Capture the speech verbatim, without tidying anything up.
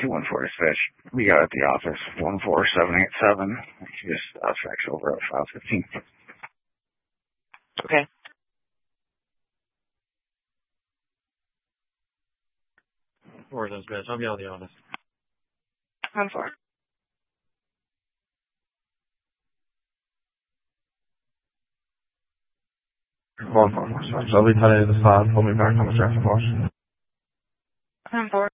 two one four fish. We got at the office one four seven eight seven. Just uh, fax over at five fifteen. Okay. Four of those beds. I'll be out of the office. One four. One four four six. I'll be telling you the phone. Hold me back on the traffic force. One four.